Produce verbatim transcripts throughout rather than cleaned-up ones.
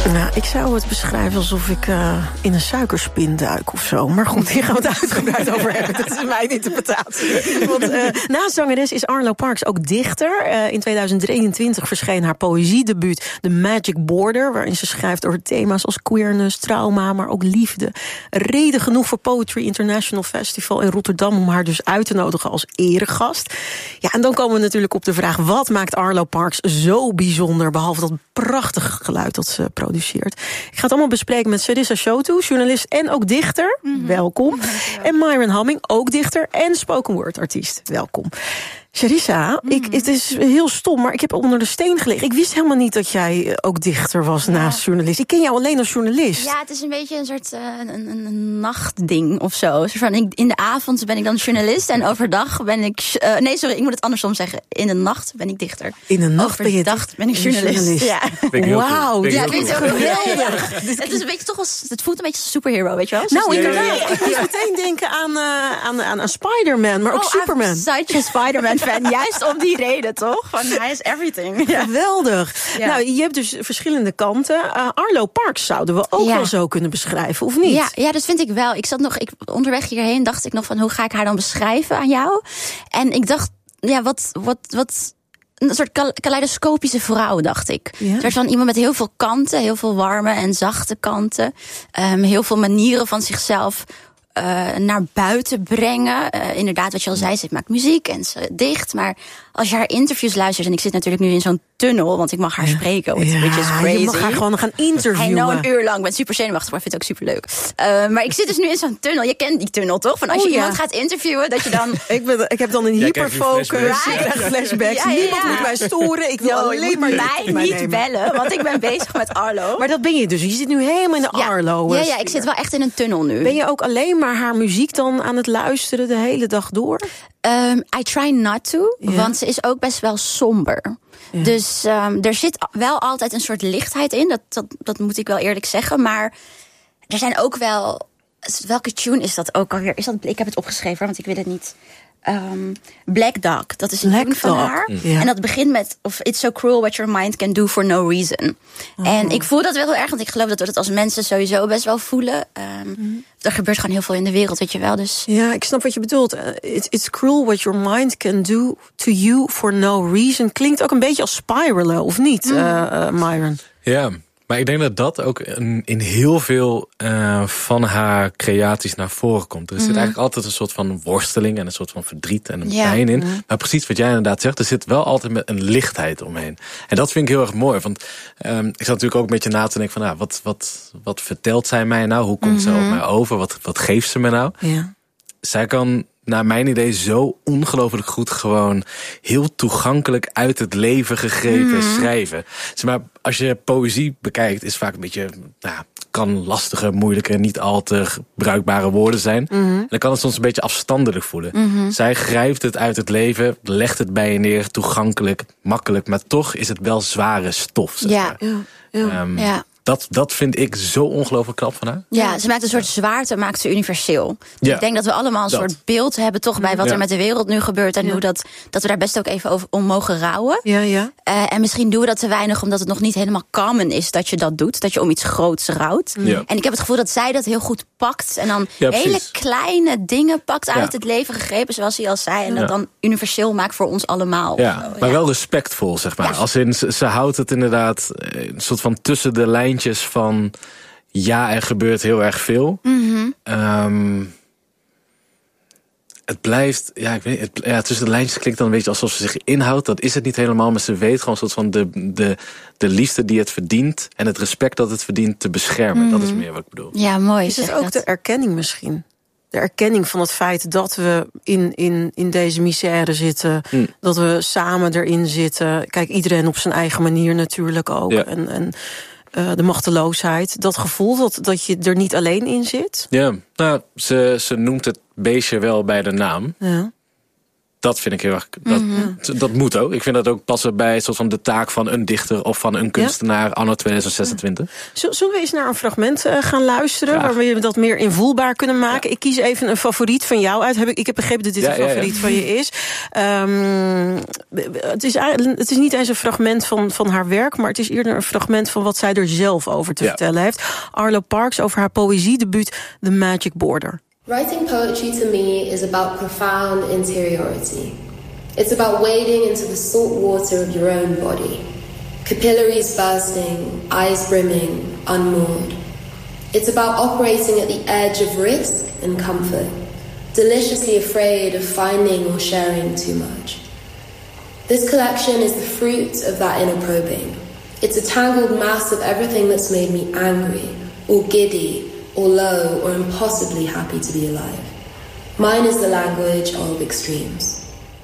Nou, ik zou het beschrijven alsof ik uh, in een suikerspin duik of zo. Maar goed, hier gaan we het uitgebreid over hebben. Dat is mijn interpretatie. Want uh, naast zangeres is Arlo Parks ook dichter. Uh, in tweeduizend drieëntwintig verscheen haar poëziedebuut The Magic Border, waarin ze schrijft over thema's als queerness, trauma, maar ook liefde. Reden genoeg voor Poetry International Festival in Rotterdam om haar dus uit te nodigen als eregast. Ja, en dan komen we natuurlijk op de vraag: wat maakt Arlo Parks zo bijzonder, behalve dat prachtige geluid dat ze produceert? Ik ga het allemaal bespreken met Sarissa Shotu, journalist en ook dichter. Mm-hmm. Welkom. En Myron Hamming, ook dichter en spoken word artiest. Welkom. Sarissa, mm. ik, het is heel stom, maar ik heb onder de steen gelegen. Ik wist helemaal niet dat jij ook dichter was, ja, naast journalist. Ik ken jou alleen als journalist. Ja, het is een beetje een soort uh, een, een, een nachtding of zo. Van, ik, in de avond ben ik dan journalist en overdag ben ik... Uh, nee, sorry, ik moet het andersom zeggen. In de nacht ben ik dichter. In de nacht ben je overdag ben ik journalist. journalist. Ja. Wauw, ja, vind ik geweldig. Het is een beetje toch als, het voelt een beetje als superhero, weet je wel? Nou, inderdaad. Ik moest meteen denken aan, uh, aan, aan, aan Spider-Man, maar ook oh, Superman. Such a Spider-Man fan, juist om die reden, toch? Van, hij is everything. Ja. Geweldig. Ja. Nou, je hebt dus verschillende kanten. Uh, Arlo Parks zouden we ook ja. wel zo kunnen beschrijven, of niet? Ja, ja, dat vind ik wel. Ik zat nog, ik, onderweg hierheen dacht ik nog van, hoe ga ik haar dan beschrijven aan jou? En ik dacht, ja, wat, wat, wat... een soort kaleidoscopische vrouw, dacht ik. Ja. Het werd van iemand met heel veel kanten, heel veel warme en zachte kanten. Um, heel veel manieren van zichzelf Uh, naar buiten brengen. Uh, inderdaad, wat je al zei, ze maakt muziek en ze dicht. Maar als je haar interviews luistert, en ik zit natuurlijk nu in zo'n tunnel, want ik mag haar spreken, which, ja, which is crazy. Je mag haar gewoon gaan interviewen. I know, een uur lang. Ik ben super zenuwachtig, maar ik vind het ook super leuk. Uh, maar ik zit dus nu in zo'n tunnel. Je kent die tunnel, toch? Van als je oh, ja. iemand gaat interviewen, dat je dan... ik, ben, ik heb dan een hyperfocus, ik krijg flashbacks. Ja, ja, ja. Niemand moet mij storen. Ik wil Yo, alleen maar mij niet nemen. bellen, want ik ben bezig met Arlo. Maar dat ben je dus. Je zit nu helemaal in de ja. Arlo. Ja, ja, ik zit wel echt in een tunnel nu. Ben je ook alleen maar haar muziek dan aan het luisteren de hele dag door? Um, I try not to, ja. want ze is ook best wel somber. Ja. Dus um, er zit wel altijd een soort lichtheid in, dat, dat, dat moet ik wel eerlijk zeggen. Maar er zijn ook wel... Welke tune is dat ook alweer? Is dat, ik heb het opgeschreven, want ik wil het niet... Um, Black Dog, dat is een Black tune van Dog. haar. Ja. En dat begint met of It's so cruel what your mind can do for no reason. Oh. En ik voel dat wel heel erg, want ik geloof dat we dat als mensen sowieso best wel voelen. Um, mm. Er gebeurt gewoon heel veel in de wereld, weet je wel. Dus. Ja, ik snap wat je bedoelt. Uh, it's, it's cruel what your mind can do to you for no reason. Klinkt ook een beetje als spiralen, of niet, mm. uh, uh, Myron? Ja. Maar ik denk dat dat ook in heel veel uh, van haar creaties naar voren komt. Er zit mm-hmm. eigenlijk altijd een soort van worsteling en een soort van verdriet en een ja. pijn in. Mm-hmm. Maar precies wat jij inderdaad zegt, er zit wel altijd met een lichtheid omheen. En dat vind ik heel erg mooi. Want um, ik zat natuurlijk ook een beetje na te denken van, nou, wat, wat, wat vertelt zij mij nou? Hoe komt mm-hmm. ze op mij over? Wat, wat geeft ze me nou? Ja. Zij kan, naar mijn idee, zo ongelooflijk goed gewoon heel toegankelijk uit het leven gegrepen mm. schrijven. Zeg maar, als je poëzie bekijkt, is het vaak een beetje, nou, kan lastige, moeilijke, niet al te bruikbare woorden zijn. Mm-hmm. En dan kan het soms een beetje afstandelijk voelen. Mm-hmm. Zij grijpt het uit het leven, legt het bij je neer, toegankelijk, makkelijk, maar toch is het wel zware stof. Zeg ja. maar. Ja. Ja. Um, ja. Dat, dat vind ik zo ongelooflijk knap van haar. Ja, ze maakt een soort zwaarte, maakt ze universeel. Dus ja, ik denk dat we allemaal een dat. soort beeld hebben toch bij wat ja. er met de wereld nu gebeurt. En ja. hoe dat, dat we daar best ook even over om mogen rouwen. Ja, ja. Uh, en misschien doen we dat te weinig omdat het nog niet helemaal common is dat je dat doet. Dat je om iets groots rouwt. Ja. En ik heb het gevoel dat zij dat heel goed pakt. En dan ja, hele kleine dingen pakt uit ja. het leven gegrepen, zoals hij al zei. En dat ja. dan universeel maakt voor ons allemaal. Ja, zo, maar ja. wel respectvol, zeg maar. Ja. Als in, ze, ze houdt het inderdaad een soort van tussen de lijntjes van... Ja, er gebeurt heel erg veel. Mm-hmm. Um, het blijft... Ja, ik weet, het, ja, tussen de lijntjes klinkt dan een beetje alsof ze zich inhoudt. Dat is het niet helemaal, maar ze weet gewoon een soort van de, de, de liefde die het verdient... en het respect dat het verdient te beschermen. Mm-hmm. Dat is meer wat ik bedoel. Ja, mooi. Is het ook dat. de erkenning misschien? De erkenning van het feit dat we in, in, in deze misère zitten. Mm. Dat we samen erin zitten. Kijk, iedereen op zijn eigen manier natuurlijk ook. Ja. En... en Uh, de machteloosheid, dat gevoel dat, dat je er niet alleen in zit? Ja, nou, ze, ze noemt het beestje wel bij de naam. Ja. Dat vind ik heel erg... Dat, mm-hmm. dat moet ook. Ik vind dat ook passen bij soort van de taak van een dichter of van een kunstenaar ja? anno tweeduizend zesentwintig. Ja. Zullen we eens naar een fragment uh, gaan luisteren... Graag. Waar we dat meer invoelbaar kunnen maken? Ja. Ik kies even een favoriet van jou uit. Heb ik, ik heb begrepen dat dit ja, een favoriet ja, ja. van je is. Um, het, is het is niet eens een fragment van, van haar werk... maar het is eerder een fragment van wat zij er zelf over te ja. vertellen heeft. Arlo Parks over haar poëziedebuut The Magic Border. Writing poetry to me is about profound interiority. It's about wading into the salt water of your own body. Capillaries bursting, eyes brimming, unmoored. It's about operating at the edge of risk and comfort, deliciously afraid of finding or sharing too much. This collection is the fruit of that inner probing. It's a tangled mass of everything that's made me angry or giddy or low or impossibly happy to be alive. Mine is the language of extremes.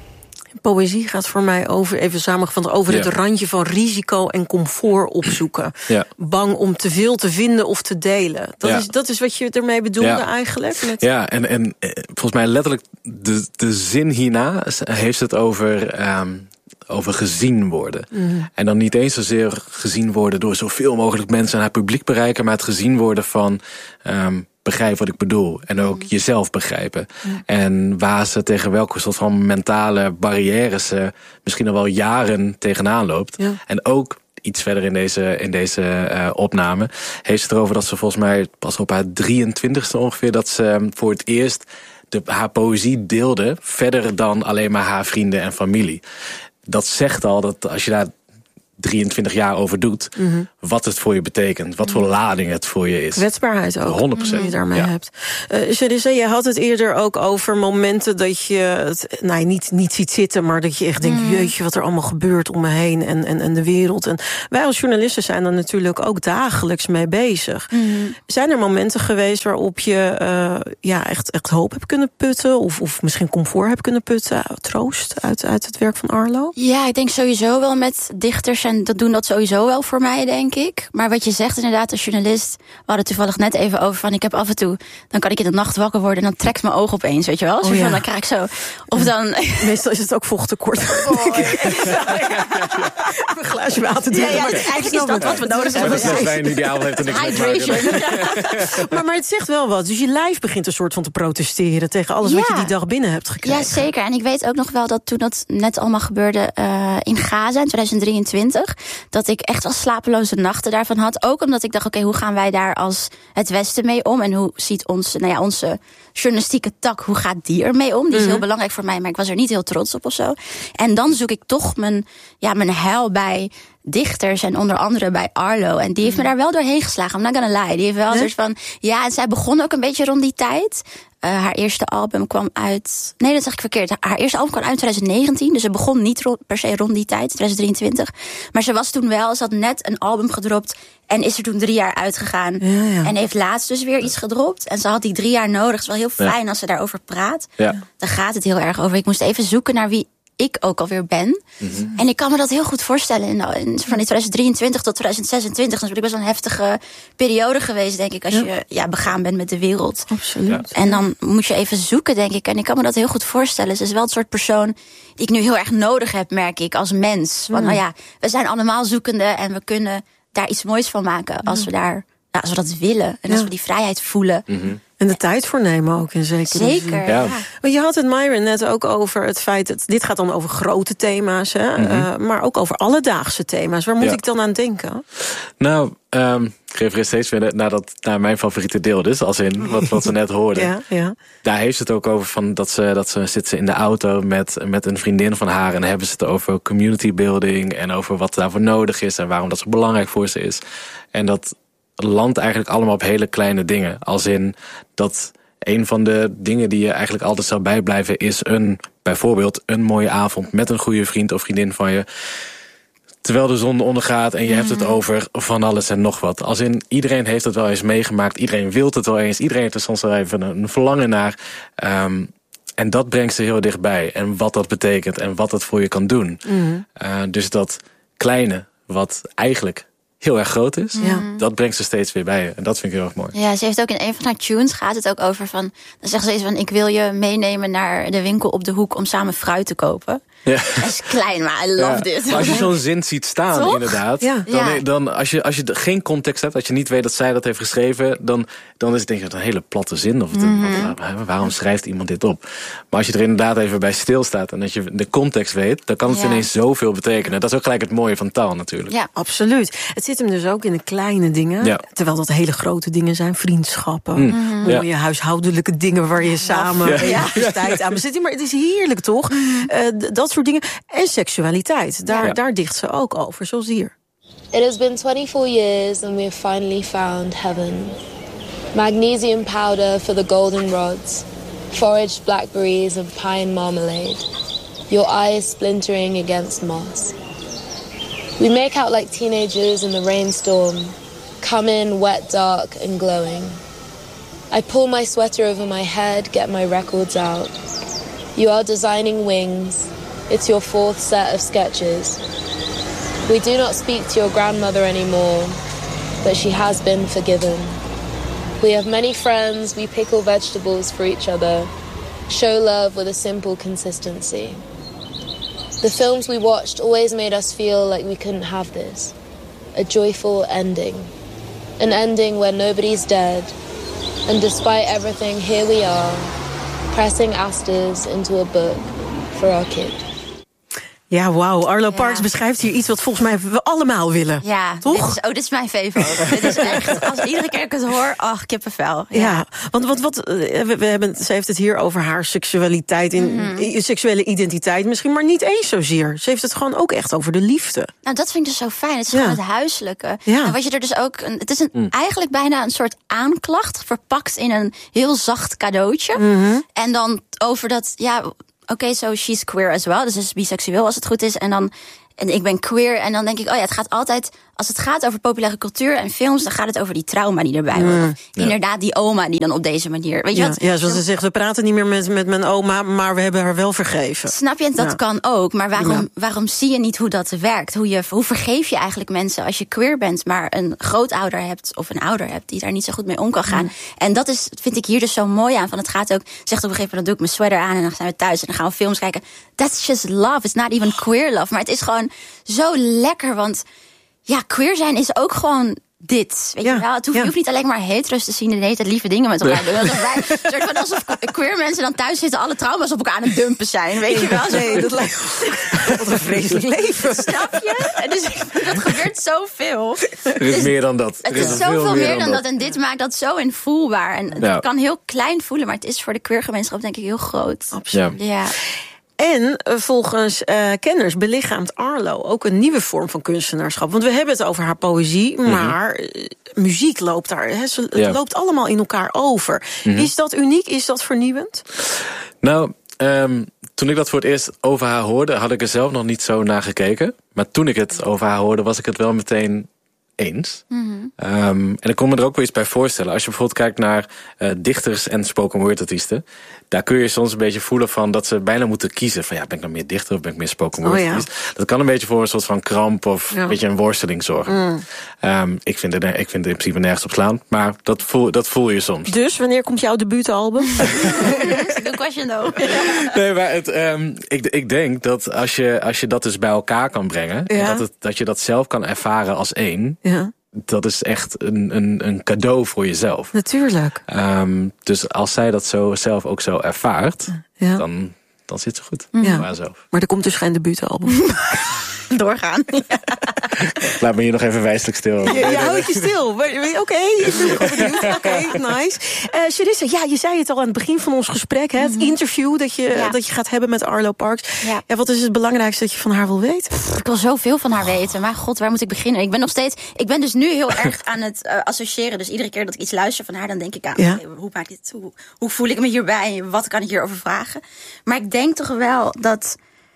Poëzie gaat voor mij over, even samengevat, over ja. het randje van risico en comfort opzoeken. Ja. Bang om te veel te vinden of te delen. Dat, ja. is, dat is wat je ermee bedoelde ja. eigenlijk? Met... Ja, en, en volgens mij letterlijk de, de zin hierna heeft het over... Um, over gezien worden. Mm. En dan niet eens zozeer gezien worden door zoveel mogelijk mensen en haar publiek bereiken, maar het gezien worden van um, begrijp wat ik bedoel. En ook mm. jezelf begrijpen. Mm. En waar ze tegen welke soort van mentale barrières ze misschien al wel jaren tegenaan loopt. Ja. En ook iets verder in deze, in deze uh, opname heeft ze erover dat ze volgens mij pas op haar drieëntwintigste ongeveer, dat ze voor het eerst de, haar poëzie deelde verder dan alleen maar haar vrienden en familie. Dat zegt al dat als je daar drieëntwintig jaar over doet, mm-hmm. wat het voor je betekent, wat voor lading het voor je is. Kwetsbaarheid ook, honderd procent. Die je daarmee ja. hebt. Uh, Charisse, je had het eerder ook over momenten dat je het nou, niet, niet ziet zitten, maar dat je echt denkt, mm. jeetje, wat er allemaal gebeurt om me heen en, en, en de wereld. En wij als journalisten zijn er natuurlijk ook dagelijks mee bezig. Mm. Zijn er momenten geweest waarop je uh, ja, echt, echt hoop hebt kunnen putten, of, of misschien comfort hebt kunnen putten, troost uit, uit het werk van Arlo? Ja, ik denk sowieso wel met dichters. En dat doen dat sowieso wel voor mij, denk ik. Maar wat je zegt inderdaad als journalist, we hadden toevallig net even over van, ik heb af en toe, dan kan ik in de nacht wakker worden en dan trekt mijn oog opeens, weet je wel? Zo oh, ja. van, dan krijg ik zo. Of dan... Meestal is het ook vochttekort. Oh, ja. Een glaasje water. Ja, ja, eigenlijk is dat wat we nodig hebben. Dat is net wijn die die avond heeft en niks mee maar, maar het zegt wel wat. Dus je lijf begint een soort van te protesteren tegen alles ja. wat je die dag binnen hebt gekregen. Ja, zeker. En ik weet ook nog wel dat toen dat net allemaal gebeurde uh, in Gaza in tweeduizend drieëntwintig... dat ik echt wel slapeloze nachten daarvan had. Ook omdat ik dacht, oké, okay, hoe gaan wij daar als het Westen mee om? En hoe ziet onze, nou ja, onze journalistieke tak, hoe gaat die ermee om? Die is mm-hmm. heel belangrijk voor mij, maar ik was er niet heel trots op of zo. En dan zoek ik toch mijn, ja, mijn heil bij dichters en onder andere bij Arlo. En die heeft me daar wel doorheen geslagen. I'm not gonna lie. Die heeft wel een soort van... Ja, en zij begon ook een beetje rond die tijd. Uh, haar eerste album kwam uit... Nee, dat zeg ik verkeerd. Haar eerste album kwam uit in twintig negentien. Dus ze begon niet ro- per se rond die tijd, twintig drieëntwintig. Maar ze was toen wel... Ze had net een album gedropt en is er toen drie jaar uitgegaan. Ja, ja. En heeft laatst dus weer iets gedropt. En ze had die drie jaar nodig. Het is wel heel fijn ja. als ze daarover praat. Ja. Daar gaat het heel erg over. Ik moest even zoeken naar wie ik ook alweer ben. Mm-hmm. En ik kan me dat heel goed voorstellen. In, in, van twintig drieëntwintig tot twintig zesentwintig. Dat is best wel een heftige periode geweest, denk ik. Als ja. je ja, begaan bent met de wereld. Absoluut. Ja. En dan moet je even zoeken, denk ik. En ik kan me dat heel goed voorstellen. Ze is wel het soort persoon die ik nu heel erg nodig heb, merk ik, als mens. Want mm. nou ja, we zijn allemaal zoekende en we kunnen daar iets moois van maken. Als mm. we daar, ja, als we dat willen. En ja. als we die vrijheid voelen. Mm-hmm. En de tijd voor nemen ook in zekere zin. Zeker, ja. Maar je had het, Myron, net ook over het feit dat dit gaat dan over grote thema's, hè? Mm-hmm. Uh, maar ook over alledaagse thema's. Waar moet ja. ik dan aan denken? Nou, um, ik refereer steeds weer naar, dat, naar mijn favoriete deel, dus als in wat, wat we net hoorden. Ja, ja. Daar heeft ze het ook over van dat ze, dat ze zit ze in de auto met, met een vriendin van haar en hebben ze het over community building en over wat daarvoor nodig is en waarom dat zo belangrijk voor ze is. En dat landt eigenlijk allemaal op hele kleine dingen. Als in dat een van de dingen die je eigenlijk altijd zou bijblijven is een, bijvoorbeeld een mooie avond met een goede vriend of vriendin van je, terwijl de zon ondergaat en je mm. hebt het over van alles en nog wat. Als in, iedereen heeft het wel eens meegemaakt, iedereen wil het wel eens, iedereen heeft er soms wel even een, een verlangen naar. Um, en dat brengt ze heel dichtbij. En wat dat betekent en wat dat voor je kan doen. Mm. Uh, dus dat kleine, wat eigenlijk heel erg groot is. Ja. Dat brengt ze steeds weer bij je. En dat vind ik heel erg mooi. Ja, ze heeft ook in een van haar tunes gaat het ook over van... Dan zegt ze eens van, ik wil je meenemen naar de winkel op de hoek om samen fruit te kopen. Ja. Dat is klein, maar I love Ja. dit. Maar als je zo'n zin ziet staan, Toch? inderdaad. Ja. Dan, Ja. dan als, je, als je geen context hebt, als je niet weet dat zij dat heeft geschreven, dan, dan is het denk ik een hele platte zin. Of het een, Mhm. wat, waarom schrijft iemand dit op? Maar als je er inderdaad even bij stilstaat en dat je de context weet, dan kan het Ja. ineens zoveel betekenen. Dat is ook gelijk het mooie van taal natuurlijk. Ja. Absoluut. Het zit hem dus ook in de kleine dingen. Ja. Terwijl dat hele grote dingen zijn. Vriendschappen. Mm. Mooie Ja. huishoudelijke dingen waar je samen Ja. eventjes tijd aan bezit. Maar het is heerlijk, toch? Eh, d- dat soort dingen. En seksualiteit. Daar, Ja. daar dicht ze ook over. Zoals hier. It has been twenty-four years and we have finally found heaven. Magnesium powder for the golden rods, foraged blackberries and pine marmalade, your eyes splintering against moss. We make out like teenagers in the rainstorm, come in wet, dark and glowing. I pull my sweater over my head, get my records out. You are designing wings. It's your fourth set of sketches. We do not speak to your grandmother anymore, but she has been forgiven. We have many friends, we pickle vegetables for each other, show love with a simple consistency. The films we watched always made us feel like we couldn't have this. A joyful ending. An ending where nobody's dead, and despite everything, here we are, pressing asters into a book for our kid. Ja, wauw. Arlo Ja. Parks beschrijft hier iets wat volgens mij we allemaal willen. Ja, Toch? Dit is, oh, dit is mijn favorit. Dit is echt, als iedere keer ik het hoor, ach, kippenvel. Ja. Ja, want wat, wat, eh, we, we hebben, ze heeft het hier over haar seksualiteit, in, Mhm. i- seksuele identiteit misschien, maar niet eens zozeer. Ze heeft het gewoon ook echt over de liefde. Nou, dat vind ik dus zo fijn. Het is Ja. gewoon het huiselijke. Ja. En wat je er dus ook, een, het is een, eigenlijk bijna een soort aanklacht, verpakt in een heel zacht cadeautje. Mhm. En dan over dat, ja, oké, okay, so she's queer as well. Dus ze is biseksueel als het goed is. En dan, en ik ben queer. En dan denk ik, oh ja, het gaat altijd, als het gaat over populaire cultuur en films, dan gaat het over die trauma die erbij hoort. Of inderdaad, die oma die dan op deze manier, weet je Ja, wat? ja, zoals ze zegt, we praten niet meer met, met mijn oma, maar we hebben haar wel vergeven. Snap je? Dat Ja. kan ook. Maar waarom, Ja. waarom zie je niet hoe dat werkt? Hoe, je, hoe vergeef je eigenlijk mensen als je queer bent, maar een grootouder hebt of een ouder hebt die daar niet zo goed mee om kan gaan? En dat is, vind ik hier dus zo mooi aan. Van het gaat ook, zegt op een gegeven moment, dan doe ik mijn sweater aan en dan zijn we thuis en dan gaan we films kijken. That's just love. It's not even queer love. Maar het is gewoon zo lekker, want ja, queer zijn is ook gewoon dit. Weet Ja, je wel? Het hoeft, ja. je hoeft niet alleen maar hetero's te zien en de hele tijd lieve dingen met elkaar doen. Alsof wij, soort van alsof queer mensen dan thuis zitten, alle trauma's op elkaar aan het dumpen zijn. Weet je wel? Zo- Nee, dat lijkt wat een vreselijk leven. Snap je? En dus ik vind, dat gebeurt zoveel. Er is meer dan dat. Het Er is nog zoveel meer dan dat. En dit maakt dat zo invoelbaar. En het Ja. kan heel klein voelen, maar het is voor de queergemeenschap denk ik heel groot. Absoluut. Ja. Ja. En eh, volgens eh, kenners belichaamt Arlo ook een nieuwe vorm van kunstenaarschap. Want we hebben het over haar poëzie, maar eh, muziek loopt daar. Hè, ze, het Ja. loopt allemaal in elkaar over. Is dat uniek? Is dat vernieuwend? Nou, um, toen ik dat voor het eerst over haar hoorde, had ik er zelf nog niet zo naar gekeken. Maar toen ik het over haar hoorde, was ik het wel meteen eens. Um, en ik kon me er ook wel iets bij voorstellen. Als je bijvoorbeeld kijkt naar uh, dichters en spoken word artiesten, daar kun je soms een beetje voelen van dat ze bijna moeten kiezen. Van ja, ben ik nou meer dichter of ben ik meer spoken word Oh ja. artiest? Dat kan een beetje voor een soort van kramp of Ja. een beetje een worsteling zorgen. Mm. Um, ik, vind het, ik vind het in principe nergens op slaan, maar dat voel, dat voel je soms. Dus, wanneer komt jouw debuutalbum? Good question though. Nee, maar het, um, ik, ik denk dat als je, als je dat dus bij elkaar kan brengen, Ja. en dat, het, dat je dat zelf kan ervaren als één, Ja, dat is echt een, een, een cadeau voor jezelf. natuurlijk. Um, dus als zij dat zo zelf ook zo ervaart, Ja. dan, dan zit ze goed Ja. voor haarzelf. Maar er komt dus geen debuutalbum. Doorgaan. Laat me hier nog even wijselijk stil. Je, je houdt je stil. Oké, ik ben gewoon benieuwd. Oké, nice. Uh, Charissa, ja, je zei het al aan het begin van ons gesprek. Hè, het interview dat je, Ja. dat je gaat hebben met Arlo Parks. Ja. Ja, wat is het belangrijkste dat je van haar wil weten? Ik wil zoveel van haar weten. Maar god, waar moet ik beginnen? Ik ben nog steeds. Ik ben dus nu heel erg aan het uh, associëren. Dus iedere keer dat ik iets luister van haar, dan denk ik aan. Ja. Okay, hoe maak ik dit? Hoe, hoe voel ik me hierbij? Wat kan ik hierover vragen? Maar ik denk toch wel dat.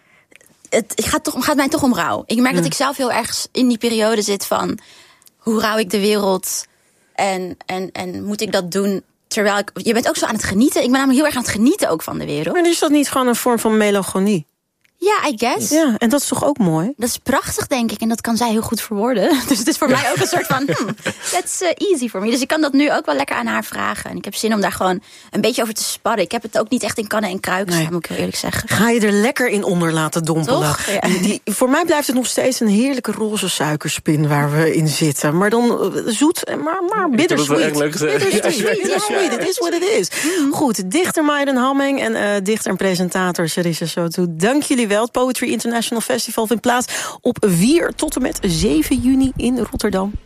Het gaat, toch, gaat mij toch om rouw. Ik merk dat ik zelf heel erg in die periode zit van. Hoe rouw ik de wereld? En, en, en moet ik dat doen? Terwijl ik. Je bent ook zo aan het genieten. Ik ben namelijk heel erg aan het genieten ook van de wereld. Maar is dat niet gewoon een vorm van melancholie? Ja, I guess. Ja, en dat is toch ook mooi? Dat is prachtig, denk ik. En dat kan zij heel goed verwoorden. Dus het is voor mij ook een soort van... Hmm, that's uh, easy for me. Dus ik kan dat nu ook wel lekker aan haar vragen. En ik heb zin om daar gewoon een beetje over te sparren. Ik heb het ook niet echt in kannen en kruiken, nee. moet ik heel eerlijk zeggen. Ga je er lekker in onder laten dompelen. Toch? Ja. Die, voor mij blijft het nog steeds een heerlijke roze suikerspin waar we in zitten. Maar dan uh, zoet, maar, maar bittersweet. Bittersweet, ja, sweet. It is what it is. Mm. Goed, dichter Maiden Hamming en uh, dichter en presentator Charissa Soto. Dank jullie wel. Het Poetry International Festival vindt plaats op vier tot en met zeven juni in Rotterdam.